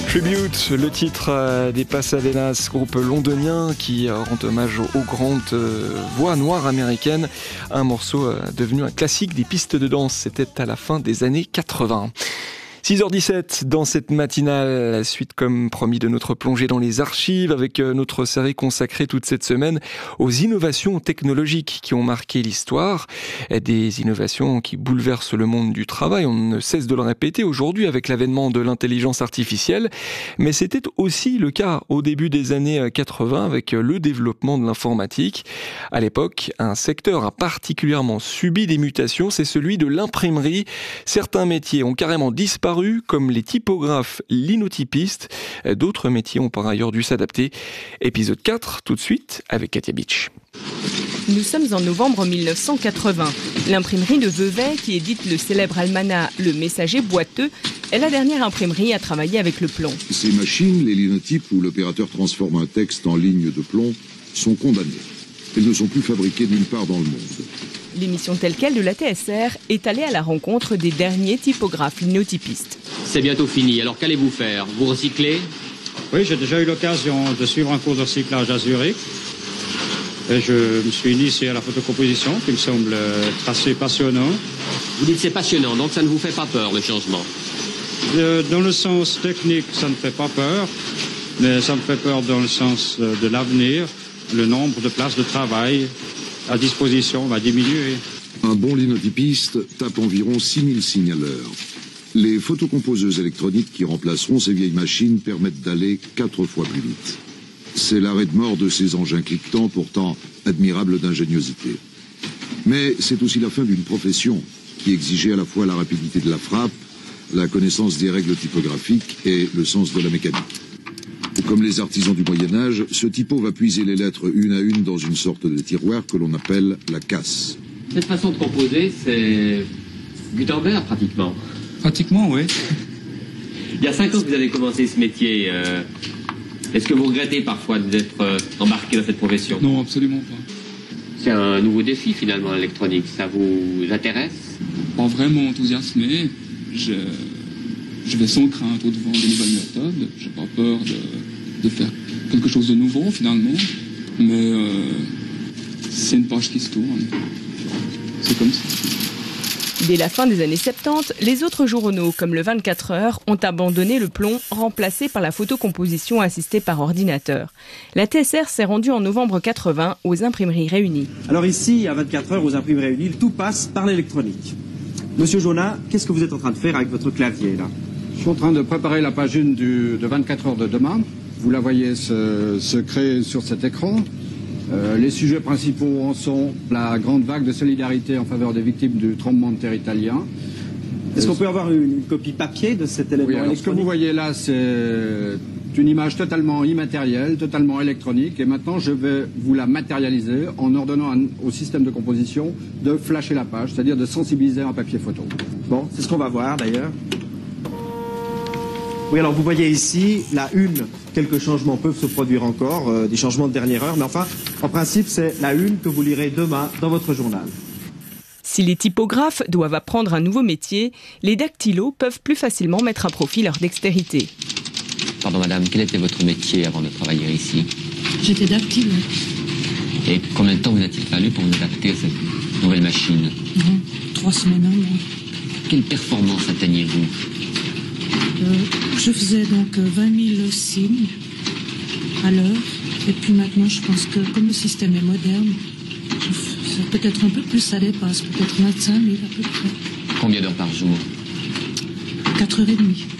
Tribute, le titre des Pasadenas, groupe londonien qui rend hommage aux grandes voix noires américaines. Un morceau devenu un classique des pistes de danse. C'était à la fin des années 80. 6h17 dans cette matinale, la suite comme promis de notre plongée dans les archives avec notre série consacrée toute cette semaine aux innovations technologiques qui ont marqué l'histoire. Des innovations qui bouleversent le monde du travail, on ne cesse de le répéter aujourd'hui avec l'avènement de l'intelligence artificielle. Mais c'était aussi le cas au début des années 80 avec le développement de l'informatique. À l'époque, un secteur a particulièrement subi des mutations, c'est celui de l'imprimerie. Certains métiers ont carrément disparu, comme les typographes, linotypistes. D'autres métiers ont par ailleurs dû s'adapter. Épisode 4, tout de suite, avec Katia Beach. Nous sommes en novembre 1980. L'imprimerie de Vevey, qui édite le célèbre almanach Le Messager boiteux, est la dernière imprimerie à travailler avec le plomb. Ces machines, les linotypes où l'opérateur transforme un texte en ligne de plomb, sont condamnées. Elles ne sont plus fabriquées nulle part dans le monde. L'émission telle quelle de la TSR est allée à la rencontre des derniers typographes linotypistes. C'est bientôt fini, alors qu'allez-vous faire? Vous recyclez? Oui, j'ai déjà eu l'occasion de suivre un cours de recyclage à Zurich. Et je me suis initié à la photocomposition, qui me semble assez passionnant. Vous dites c'est passionnant, donc ça ne vous fait pas peur, le changement? Dans le sens technique, ça ne fait pas peur, mais ça me fait peur dans le sens de l'avenir. Le nombre de places de travail à disposition va diminuer. Un bon linotypiste tape environ 6000 signes à l'heure. Les photocomposeuses électroniques qui remplaceront ces vieilles machines permettent d'aller 4 fois plus vite. C'est l'arrêt de mort de ces engins cliquetants, pourtant admirables d'ingéniosité. Mais c'est aussi la fin d'une profession qui exigeait à la fois la rapidité de la frappe, la connaissance des règles typographiques et le sens de la mécanique. Comme les artisans du Moyen-Âge, ce typo va puiser les lettres une à une dans une sorte de tiroir que l'on appelle la casse. Cette façon de composer, c'est Gutenberg pratiquement. Pratiquement, oui. Il y a 5 ans que vous avez commencé ce métier. Est-ce que vous regrettez parfois d'être embarqué dans cette profession? Non, absolument pas. C'est un nouveau défi finalement, l'électronique. Ça vous intéresse? Pas vraiment enthousiasmé. Je vais sans crainte au-devant des nouvelles méthodes. J'ai pas peur de faire quelque chose de nouveau finalement. Mais c'est une page qui se tourne. C'est comme ça. Dès la fin des années 70, les autres journaux, comme le 24 heures, ont abandonné le plomb, remplacé par la photocomposition assistée par ordinateur. La TSR s'est rendue en novembre 80 aux imprimeries réunies. Alors ici, à 24 heures, aux imprimeries réunies, tout passe par l'électronique. Monsieur Jonat, qu'est-ce que vous êtes en train de faire avec votre clavier, là? Je suis en train de préparer la page 1 de 24 heures de demain. Vous la voyez se créer sur cet écran. Les sujets principaux en sont la grande vague de solidarité en faveur des victimes du tremblement de terre italien. Est-ce qu'on peut avoir une copie papier de cet élément électronique? Ce que vous voyez là, c'est une image totalement immatérielle, totalement électronique. Et maintenant, je vais vous la matérialiser en ordonnant au système de composition de flasher la page, c'est-à-dire de sensibiliser un papier photo. Bon, c'est ce qu'on va voir d'ailleurs. Oui, alors vous voyez ici, la une, quelques changements peuvent se produire encore, des changements de dernière heure, mais enfin, en principe, c'est la une que vous lirez demain dans votre journal. Si les typographes doivent apprendre un nouveau métier, les dactylos peuvent plus facilement mettre à profit leur dextérité. Pardon madame, quel était votre métier avant de travailler ici? J'étais dactylo. Et combien de temps vous a-t-il fallu pour vous adapter à cette nouvelle machine? 3 semaines, un mois. Quelle performance atteignez-vous? Je faisais donc 20 000 signes à l'heure. Et puis maintenant, je pense que comme le système est moderne, peut-être un peu plus, ça dépasse, peut-être 25 000 à peu près. Combien d'heures par jour? 4h30.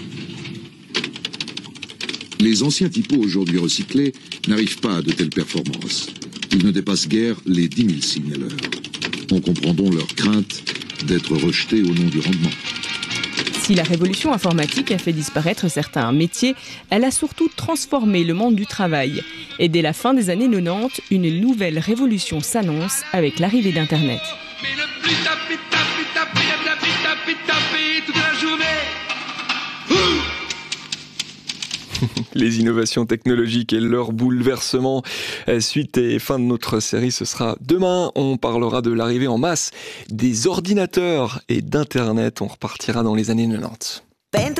Les anciens typos aujourd'hui recyclés n'arrivent pas à de telles performances. Ils ne dépassent guère les 10 000 signes à l'heure. On comprend donc leur crainte d'être rejetés au nom du rendement. Si la révolution informatique a fait disparaître certains métiers, elle a surtout transformé le monde du travail. Et dès la fin des années 90, une nouvelle révolution s'annonce avec l'arrivée d'Internet. Mais le plus tapé toute la journée. Les innovations technologiques et leur bouleversement. Suite et fin de notre série, ce sera demain. On parlera de l'arrivée en masse des ordinateurs et d'Internet. On repartira dans les années 90.